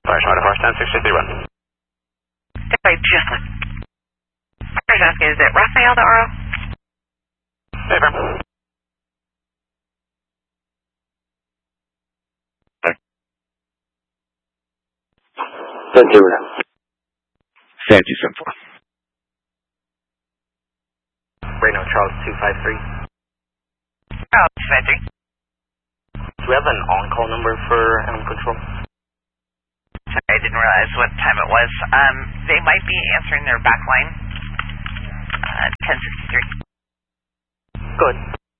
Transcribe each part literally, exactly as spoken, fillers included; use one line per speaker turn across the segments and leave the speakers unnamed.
Fire Charter Force ten sixty-three one.
Wait, just one. I was asking, is it Raphael the R O?
Hey, firm.
Ten two.
San two seven four.
Reno Charles two five three.
Oh, two five three.
Do we have an on-call number for animal control?
Sorry, I didn't realize what time it was. Um, they might be answering their back line. Uh, ten sixty-three.
Good.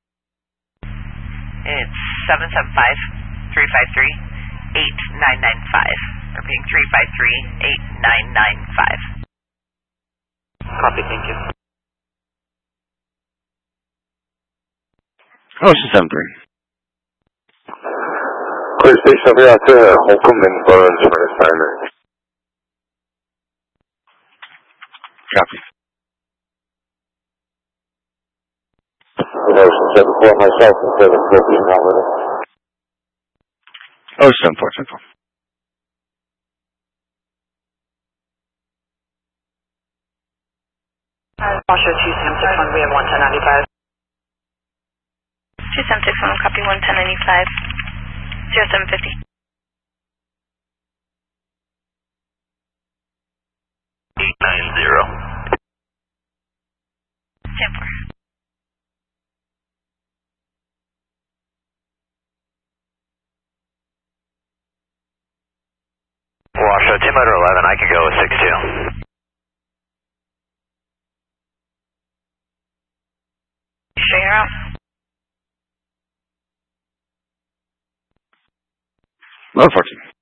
It's seven seven five, three five three, eight nine nine five. Repeating three five three, eight nine nine five.
Copy, thank you.
Ocean seven three.
Clear station over here to Holcomb and Burns for an assignment.
Copy.
Ocean seven four, myself and seven four being operator.
Ocean seven four, seven four.
Uh, Washer two seven six one, we have one ten ninety-five.
two seven six one, copy one ten ninety-five. zero seven fifty.
eight nine zero.
ten four.
Washoe, Team Motor eleven, I can go with six two.
Sure you're out?
One fourteen.